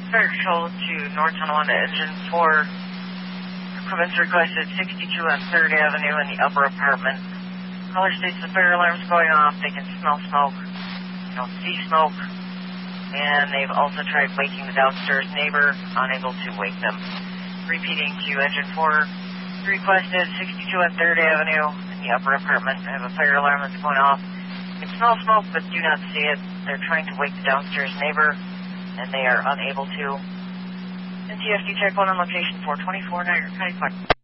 Fire Control to North Tonawanda Engine 4. Province requested 62 on 3rd Avenue in the upper apartment. Caller states the fire alarm's going off. They can smell smoke. They don't see smoke. And they've also tried waking the downstairs neighbor, unable to wake them. Repeating to Engine 4. Requested 62 on 3rd Avenue in the upper apartment. I have a fire alarm that's going off. They can smell smoke but do not see it. They're trying to wake the downstairs neighbor, and they are unable to. NTSD check 1 on location 424 Niagara County Fire.